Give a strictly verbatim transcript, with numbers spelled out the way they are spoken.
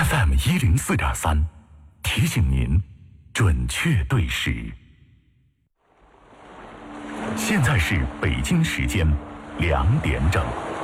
F M 一零四点三，提醒您准确对时。现在是北京时间两点整。